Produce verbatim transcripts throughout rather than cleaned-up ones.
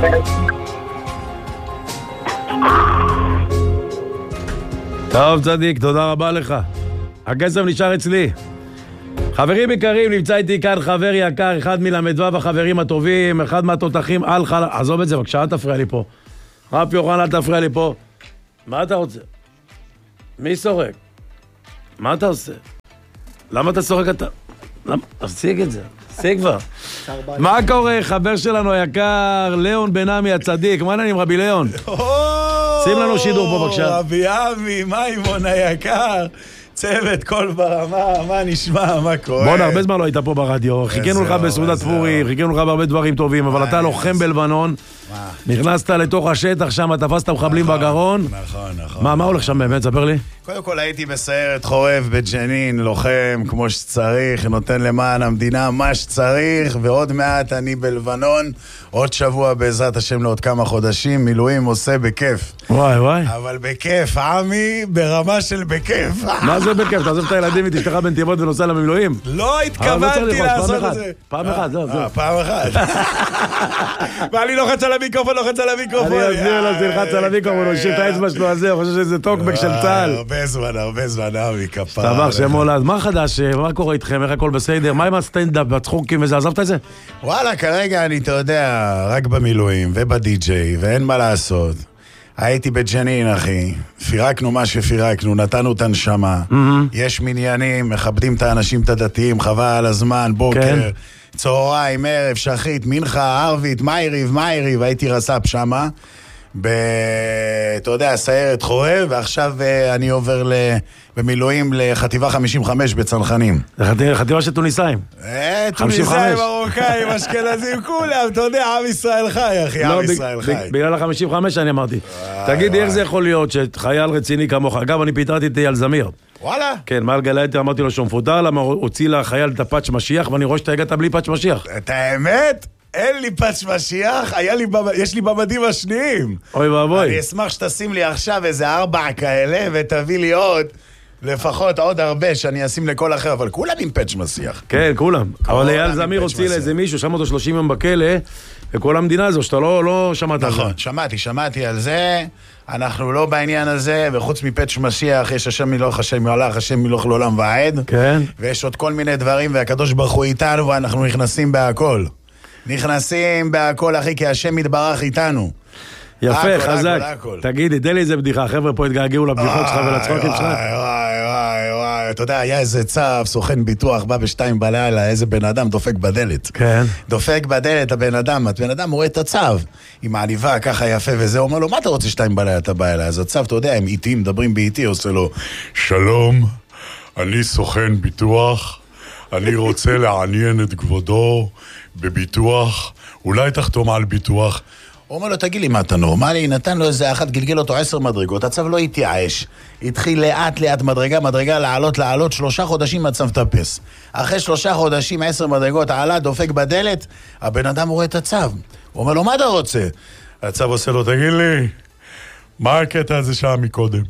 טוב צדיק, תודה רבה לך. הכסף נשאר אצלי. חברים יקרים, נמצא איתי כאן חבר יקר, אחד מלמדו החברים הטובים, אחד מהתותחים על חלל. עזוב את זה, בבקשה, אל תפריע לי פה. רב יוחנן, אל תפריע לי פה. מה אתה רוצה? מי סורק? מה אתה עושה? למה אתה סורק אתה? למה? תפסיק את זה. תפסיק כבר. מה קורה, חבר שלנו היקר, ליאון בן עמי הצדיק. מה נעים, רבי ליאון? שים לנו שידור פה, בבקשה. רבי עמי, מה אימון היקר? צוות כל ברמה, מה נשמע, מה קורה? בואו, הרבה זמן לא היית פה ברדיו, חיכינו לך בסעודת פורים, חיכינו לך בהרבה דברים טובים, אבל אתה לוחם בלבנון, נכנסת לתוך השטח שם, תפסת מחבלים בגרון. נכון, נכון. מה, מה הולך שם באמת? ספר לי. קודם כל הייתי בסיירת חורב בג'נין, לוחם כמו שצריך, נותן למען המדינה מה שצריך, ועוד מעט אני בלבנון, עוד שבוע בעזרת השם לעוד כמה חודשים, מילואים עושה בכיף. וואי וואי. אבל בכיף, עמי, ברמה של בכיף. מה זה בכיף? תעזוב את הילדים ותשתך בנתיבות ונוסע למילואים? לא התכוונתי לעשות את זה. פעם אחת, זהו, זהו. פעם אחת. ואני לוחץ על המיקרופון, לוחץ על המיקרופון. אני אסביר לו שילחץ על המיקרופון, הוא השאיר את האצבע שלו הזה, הוא חושב שזה טוקבק של צה"ל. הרבה זמן, הרבה זמן, אבי, כפר. שתבר שמולד, מה חדש? מה קורה איתכם? איך הכל בסדר? מה עם הסטנדאפ, בצחוקים וזה? עזבת את זה? וואלה, כרגע אני, אתה יודע, רק במילואים ובדי-ג'יי, ואין מה לעשות. הייתי בג'נין, אחי. פירקנו מה שפירקנו, נתנו את הנשמה. יש מניינים, מכבדים את האנשים, את הדתיים, חבל על הזמן, בוקר, צהריים, ערב, שחית, מנחה, ערבית, מייריב, מייריב, הייתי רס"פ שמה. ב... אתה יודע, סיירת חורב, ועכשיו אני עובר ל... במילואים לחטיבה חמישים וחמש בצנחנים. חטיבה של טוניסאים. אה, טוניסאים, מרוקאים, אשכנזים, כולם, אתה יודע, עם ישראל חי, אחי, עם ישראל חי. בגלל ה-חמישים וחמש אני אמרתי. תגידי, איך זה יכול להיות שחייל רציני כמוך, אגב, אני פיטרתי את אייל זמיר. וואלה? כן, מעל גלייטר אמרתי לו שהוא מפוטר, למה הוציא לחייל את הפאץ' משיח, ואני רואה שאתה הגעת בלי פאץ' משיח. את האמת? אין לי פאץ' משיח, היה לי, יש לי במדים השניים. אוי ואבוי. אני אשמח שתשים לי עכשיו איזה ארבע כאלה, ותביא לי עוד, לפחות עוד הרבה שאני אשים לכל אחר, אבל כולם עם פאץ' משיח. כן, כולם. אבל אייל זמיר הוציא לאיזה מישהו, שם אותו שלושים יום בכלא, וכל המדינה הזו, שאתה לא, לא שמעת על זה. נכון, שמעתי, שמעתי על זה, אנחנו לא בעניין הזה, וחוץ מפאץ' משיח, יש השם מלוך, השם מלך, השם מלוך לעולם ועד. כן. ויש עוד כל מיני דברים, והקדוש ברוך הוא איתנו, ואנחנו נכנסים בהכל. נכנסים בהכל, אחי, כי השם מתברך איתנו. יפה, חזק. תגידי, תן לי איזה בדיחה, חבר'ה פה התגעגעו לבדיחות שלך ולצחוקים שלך. וואי, וואי, וואי, וואי, אתה יודע, היה איזה צו, סוכן ביטוח, בא בשתיים בלילה, איזה בן אדם דופק בדלת. כן. דופק בדלת, הבן אדם, הבן אדם רואה את הצו, עם העניבה ככה יפה וזה, הוא אומר לו, מה אתה רוצה שתיים בלילה, אתה בא אליי? אז הצו, אתה יודע, הם איתי, מדברים באיתי, עושה לו, שלום, אני סוכן ביטוח, אני רוצה לעניין את כבודו בביטוח, אולי תחתום על ביטוח. הוא אומר לו, תגיד לי מה אתה נורמלי? נתן לו איזה אחת, גלגל אותו עשר מדרגות, הצו לא התייאש, התחיל לאט לאט מדרגה, מדרגה לעלות, לעלות, שלושה חודשים הצו טפס. אחרי שלושה חודשים, עשר מדרגות, עלה, דופק בדלת, הבן אדם רואה את הצו. הוא אומר לו, מה אתה רוצה? הצו עושה לו, תגיד לי, מה הקטע הזה שעה מקודם?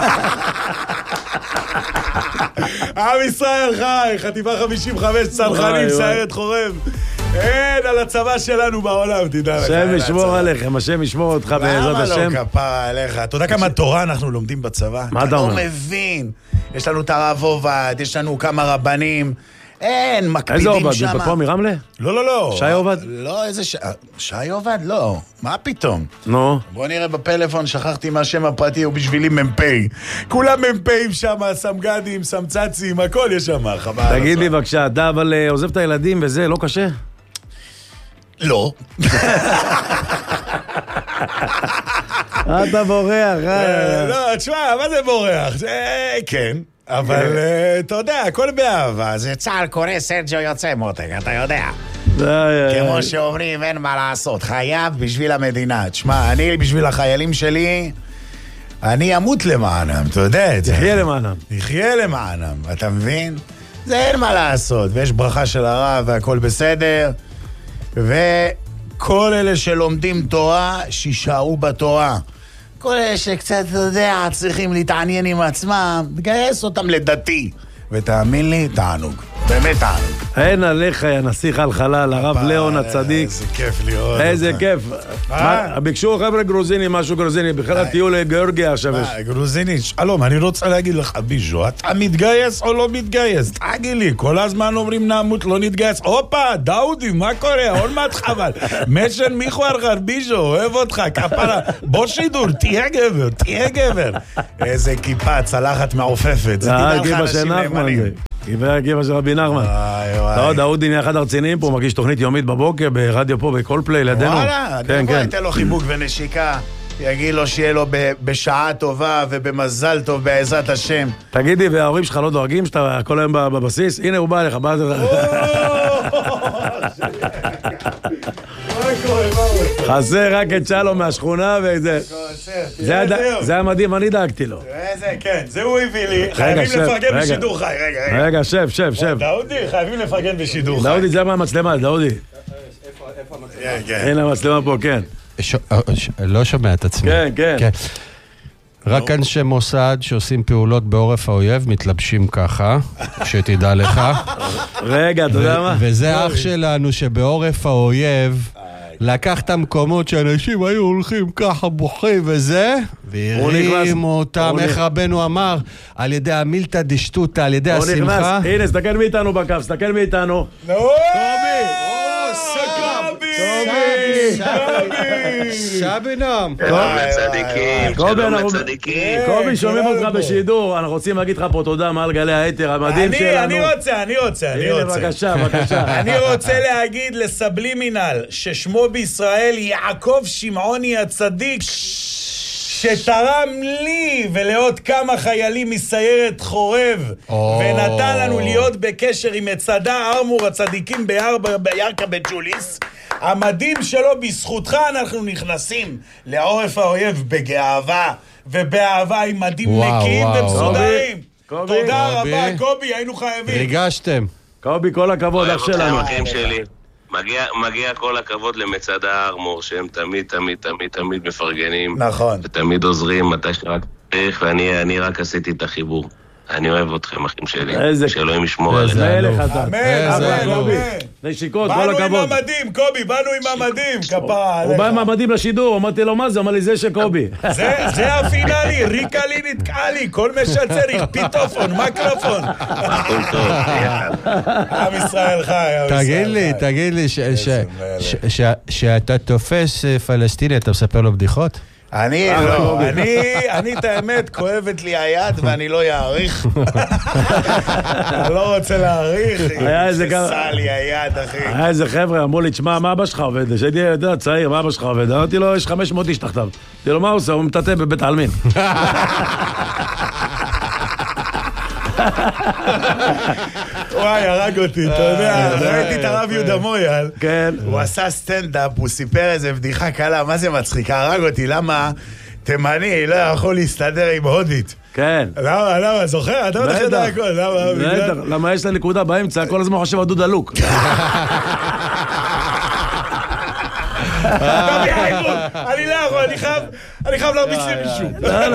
עם ישראל חי, חטיבה חמישים וחמש, צנחנים, סיירת חורב. אין על הצבא שלנו בעולם, תדע לך. השם ישמור עליכם, השם ישמור אותך בעזרת השם. למה לא כפרה עליך? אתה יודע כמה תורה אנחנו לומדים בצבא? מה אתה אומר? אתה לא מבין. יש לנו את הרב עובד, יש לנו כמה רבנים. אין, מקפידים שם. איזה עובד? פה מרמלה? לא, לא, לא. שי עובד? לא, איזה שי... שי עובד? לא. מה פתאום? נו. בוא נראה בפלאפון, שכחתי מהשם הפרטי, הוא בשבילי ממפי. כולם ממפיים שם, סמגדים, סמצצים, הכל יש שם, חבל. תגיד לי בבקשה, אתה אבל עוזב את הילדים וזה, לא קשה? לא. אתה בורח, אה? לא, תשמע, מה זה בורח? כן, אבל אתה יודע, הכל באהבה. זה צהל קורא, סרג'ו יוצא מותק, אתה יודע. כמו שאומרים, אין מה לעשות. חייב בשביל המדינה. תשמע, אני בשביל החיילים שלי, אני אמות למענם, אתה יודע את זה. יחיה למענם. יחיה למענם, אתה מבין? זה אין מה לעשות, ויש ברכה של הרב והכל בסדר. וכל אלה שלומדים תורה, שישארו בתורה. כל אלה שקצת, אתה יודע, צריכים להתעניין עם עצמם, תגייס אותם לדתי. ותאמין לי, תענוג. באמת אהב. אין עליך, יא נסיך על חלל, הרב ליאון הצדיק. איזה כיף לראות. איזה כיף. ביקשו חבר'ה גרוזיני, משהו גרוזיני, בכלל תהיו לגיאורגיה עכשיו. גרוזיני, שלום, אני רוצה להגיד לך, ביז'ו, אתה מתגייס או לא מתגייס? תגיד לי, כל הזמן אומרים נעמות, לא נתגייס. הופה, דאודי, מה קורה? עוד מעט חבל. משן מיכו ארגר, ביז'ו, אוהב אותך, כפרה. בוא שידור, תהיה גבר, תהיה גבר. איזה כיפה, צלחת מעופפת. זה תדע לך אנשים נאמנים. גברת גיבה של רבי נחמן. לא, דאודי נהיה אחד הרציניים פה, מגיש תוכנית יומית בבוקר, ברדיו פה, בכל פליי, לידינו. וואלה, אני יכול לתת לו חיבוק ונשיקה, יגיד לו שיהיה לו בשעה טובה ובמזל טוב בעזרת השם. תגידי, וההורים שלך לא דואגים שאתה כל היום בבסיס? הנה הוא בא אליך, בא חסר רק את שלום מהשכונה וזה. זה היה מדהים, אני דאגתי לו. איזה, כן, זה הוא הביא לי. חייבים לפרגן בשידור חי, רגע, רגע. רגע, שב, שב, שב. דאודי, חייבים לפרגן בשידור חי. דאודי, זה מהמצלמה, דאודי. איפה המצלמה? הנה המצלמה פה, כן. לא שומע את עצמי. כן, כן. רק אנשי מוסד שעושים פעולות בעורף האויב מתלבשים ככה, שתדע לך. רגע, אתה יודע מה? וזה אח שלנו שבעורף האויב לקח את המקומות שאנשים היו הולכים ככה בוכים וזה, והרים אותם, איך רבנו אמר, על ידי המילתא דשטותא, על ידי השמחה. הנה, סתכל מאיתנו בקו, סתכל מאיתנו. קובי! שבינם. קובי, קובי, שומעים אותך בשידור, אנחנו רוצים להגיד לך פה תודה מעל גלי היתר, המדהים שלנו. אני רוצה, אני רוצה, אני רוצה. בבקשה, בבקשה. אני רוצה להגיד לסבלימינל, ששמו בישראל יעקב שמעוני הצדיק, שתרם לי ולעוד כמה חיילים מסיירת חורב, ונתן לנו להיות בקשר עם מצדה ארמור הצדיקים בירכא בג'וליס. המדים שלו, בזכותך אנחנו נכנסים לעורף האויב בגאווה ובאהבה עם מדים נקיים ומסודרים. תודה רבה, קובי, היינו חייבים. ריגשתם. קובי, כל הכבוד, אח שלנו. מגיע, מגיע כל הכבוד למצדה הארמור, שהם תמיד, תמיד, תמיד, תמיד מפרגנים. נכון. ותמיד עוזרים מתי שרק צריך, ואני אני רק עשיתי את החיבור. אני אוהב אתכם, אחים שלי. שאלוהים ישמור עליהם. איזה מלך אתה. אמן, אמן, אמן. נשיקות, כל הכבוד. באנו עם המדים, קובי, באנו עם המדים, כפרה עליך. הוא בא עם המדים לשידור, אמרתי לו מה זה, אמר לי זה שקובי. זה הפינלי, ריקה לי נתקע לי, כל מה שצריך, פיטופון, מקרופון. עם ישראל חי, עם ישראל חי. תגיד לי, תגיד לי, שאתה תופס פלסטיני, אתה מספר לו בדיחות? אני לא, אני, אני את האמת, כואבת לי היד ואני לא יעריך. אני לא רוצה להעריך, שסע לי היד, אחי. היה איזה חבר'ה, אמרו לי, תשמע, מה אבא שלך עובד? שהייתי יודע, צעיר, מה אבא שלך עובד? אמרתי לו, יש חמש מאות איש תחתיו. אמרתי לו, מה הוא עושה? הוא מטאטא בבית העלמין. וואי, הרג אותי, אתה יודע, ראיתי את הרב יהודה מויאל, הוא עשה סטנדאפ, הוא סיפר איזה בדיחה קלה, מה זה מצחיק, הרג אותי, למה תימני לא יכול להסתדר עם הודית? כן. למה, למה, זוכר? אתה יודע יודע הכל, למה? למה יש לה נקודה באמצע, כל הזמן חושב הדוד הלוק. אני לא יכול, אני חייב להרביץ למישהו.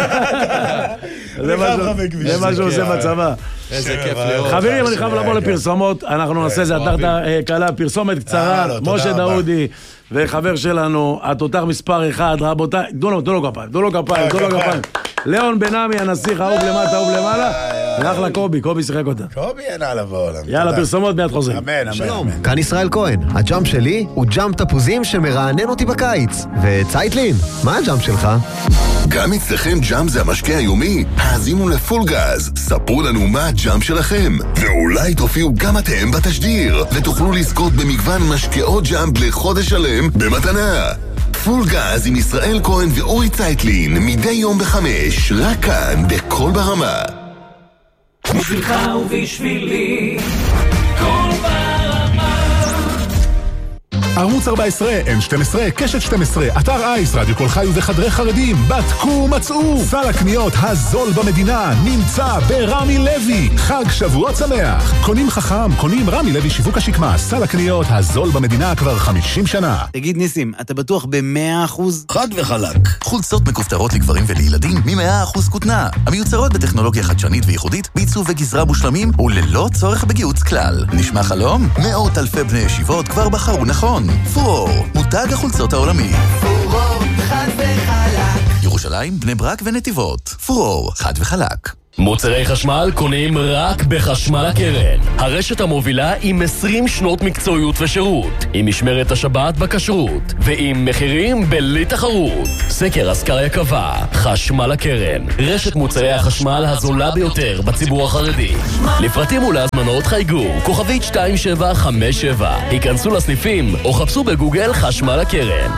זה מה שהוא עושה בצבא. איזה כיף לראות. חברים, אני חייב לבוא לפרסומות, אנחנו נעשה זה התחתה קלה, פרסומת קצרה, משה דאודי וחבר שלנו, התותח מספר אחד, רבותיי, תנו לו, תנו לו כפיים, תנו לו כפיים, תנו לו כפיים. ליאון בן-עמי, הנסיך, אהוב למטה, אהוב למעלה, ואחלה קובי, קובי שיחק אותה. קובי אין עליו בעולם. יאללה, פרסומות מיד חוזרים. אמן, אמן. שלום, כאן ישראל כהן. הג'אמפ שלי הוא ג'אמפ תפוזים שמרענן אותי בקיץ. וצייטלין, מה הג'אמפ שלך? גם אצלכם ג'אמפ זה המשקה היומי? האזינו לפול גז, ספרו לנו מה הג'אמפ שלכם, ואולי תופיעו גם אתם בתשדיר, ותוכלו לזכות במגוון משקאות ג'אמפ לחודש שלם במתנה. פול גז עם ישראל כהן ואורי צייטלין, מדי יום בחמש, רק כאן, בכל ברמה. בשבילך ובשבילי, כל ברמה. ערוץ ארבע עשרה, אן שתים עשרה, קשת שתים עשרה, אתר אייס, רדיו כל חי וחדרי חרדים. בדקו, מצאו. סל הקניות הזול במדינה נמצא ברמי לוי. חג שבועות שמח. קונים חכם, קונים רמי לוי שיווק השקמה. סל הקניות הזול במדינה כבר חמישים שנה. תגיד ניסים, אתה בטוח ב-מאה אחוז? חד וחלק. חולצות מכופתרות לגברים ולילדים מ-מאה אחוז כותנה. המיוצרות בטכנולוגיה חדשנית וייחודית, בעיצוב וגזרה מושלמים וללא צורך בגיוץ כלל. נשמע חלום? מאות אלפי בני ישיבות כבר בחרו נכון. פורור, מותג החולצות העולמי. פורור, חד וחלק. ירושלים, בני ברק ונתיבות. פורור, חד וחלק. מוצרי חשמל קונים רק בחשמל הקרן. הרשת המובילה עם עשרים שנות מקצועיות ושירות, עם משמרת השבת בכשרות, ועם מחירים בלי תחרות. סקר אסקריה קבע, חשמל הקרן, רשת מוצרי החשמל הזולה ביותר בציבור החרדי. לפרטים ולהזמנות חייגו, כוכבית שתיים שבע חמש שבע. היכנסו לסניפים או חפשו בגוגל חשמל הקרן.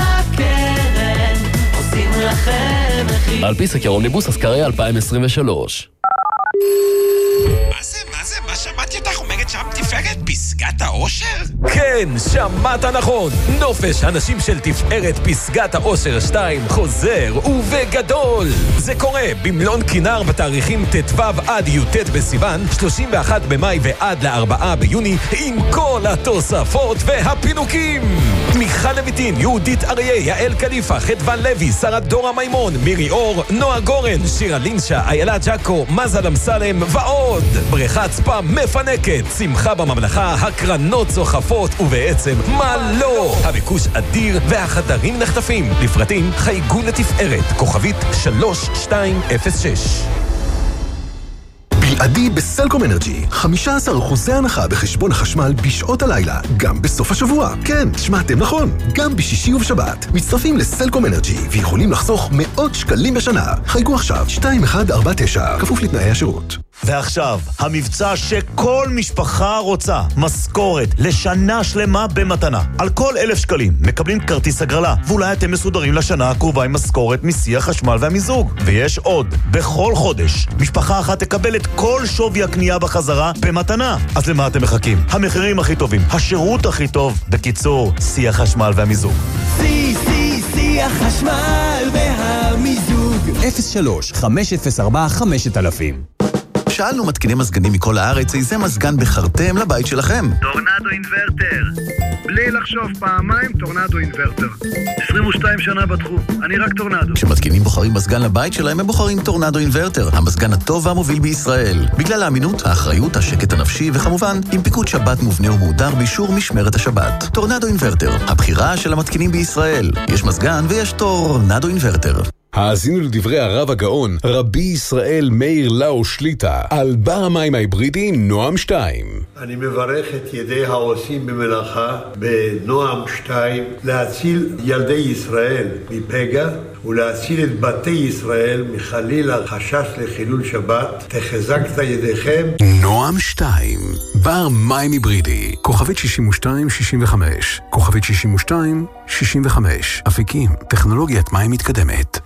על פי סקר אומניבוס אסקריה אלפיים עשרים ושלוש. מה זה, מה זה, מה שמעתי אותך אומרת שם תפארת פסגת האושר? כן, שמעת נכון. נופש הנשים של תפארת פסגת האושר שתיים חוזר ובגדול. זה קורה במלון כינר בתאריכים ט"ו עד י"ט בסיוון, שלושים ואחד במאי ועד לארבעה ביוני, עם כל התוספות והפינוקים. מיכל לויטין, יהודית אריה, יעל קליפה, חדוון לוי, שרה דורה מימון, מירי אור, נועה גורן, שירה לינשה, איילה ג'קו, מזל אמסלם ועוד. בריכת ספה מפנקת, שמחה בממלכה, הקרנות צוחפות, ובעצם מה לא? הביקוש אדיר והחדרים נחטפים. לפרטים חייגו לתפארת, כוכבית שלוש שתיים אפס שש. בלעדי בסלקום אנרג'י, חמישה עשר אחוזי הנחה בחשבון החשמל בשעות הלילה, גם בסוף השבוע. כן, שמעתם נכון, גם בשישי ובשבת. מצטרפים לסלקום אנרג'י ויכולים לחסוך מאות שקלים בשנה. חייגו עכשיו שתיים אחת ארבע תשע, כפוף לתנאי השירות. ועכשיו, המבצע שכל משפחה רוצה, משכורת לשנה שלמה במתנה. על כל אלף שקלים מקבלים כרטיס הגרלה, ואולי אתם מסודרים לשנה הקרובה עם משכורת מסי החשמל והמיזוג. ויש עוד, בכל חודש, משפחה אחת תקבל את כל שווי הקנייה בחזרה במתנה. אז למה אתם מחכים? המחירים הכי טובים, השירות הכי טוב, בקיצור, סי החשמל והמיזוג. סי, סי, סי החשמל והמיזוג. אפס שלוש חמש אפס ארבע חמש אלפים. שאלנו מתקיני מזגנים מכל הארץ איזה מזגן בחרתם לבית שלכם. טורנדו אינברטר. בלי לחשוב פעמיים, טורנדו אינברטר. עשרים ושתיים שנה בתחום, אני רק טורנדו. כשמתקינים בוחרים מזגן לבית שלהם, הם בוחרים טורנדו אינברטר, המזגן הטוב והמוביל בישראל. בגלל האמינות, האחריות, השקט הנפשי, וכמובן, עם פיקוד שבת מובנה ומהודר באישור משמרת השבת. טורנדו אינברטר, הבחירה של המתקינים בישראל. יש מזגן ויש טורנדו אינברטר. האזינו לדברי הרב הגאון, רבי ישראל מאיר לאו שליטה, על בר המים ההיברידי נועם שתיים. אני מברך את ידי העושים במלאכה בנועם שתיים להציל ילדי ישראל מפגע ולהציל את בתי ישראל מחלילה חשש לחילול שבת. תחזקת ידיכם. נועם שתיים, בר מים היברידי, כוכבית שישים ושתיים שישים וחמש, כוכבית שישים ושתיים שישים וחמש, אפיקים, טכנולוגיית מים מתקדמת.